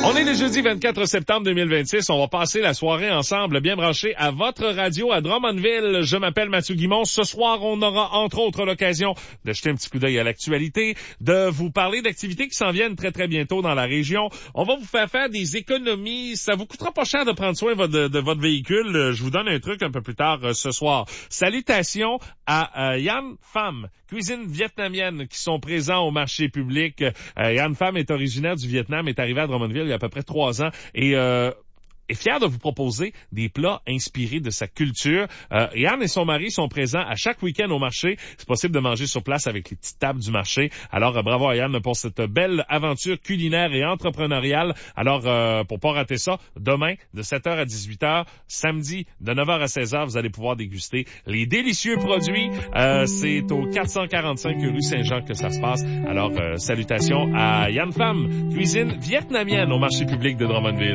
On est le jeudi 24 septembre 2026. On va passer la soirée ensemble, bien branché à votre radio à Drummondville. Je m'appelle Mathieu Guimond. Ce soir, on aura entre autres l'occasion de jeter un petit coup d'œil à l'actualité, de vous parler d'activités qui s'en viennent très très bientôt dans la région. On va vous faire des économies. Ça vous coûtera pas cher de prendre soin de votre véhicule. Je vous donne un truc un peu plus tard ce soir. Salutations à Yann Pham, cuisine vietnamienne, qui sont présents au marché public. Yann Pham est originaire du Vietnam, est arrivé à Drummondville il y a à peu près 3 ans et est fier de vous proposer des plats inspirés de sa culture. Yann et son mari sont présents à chaque week-end au marché. C'est possible de manger sur place avec les petites tables du marché. Alors, bravo à Yann pour cette belle aventure culinaire et entrepreneuriale. Alors, pour pas rater ça, demain, de 7h à 18h, samedi, de 9h à 16h, vous allez pouvoir déguster les délicieux produits. C'est au 445 rue Saint-Jean que ça se passe. Alors, salutations à Yann Pham, cuisine vietnamienne au marché public de Drummondville.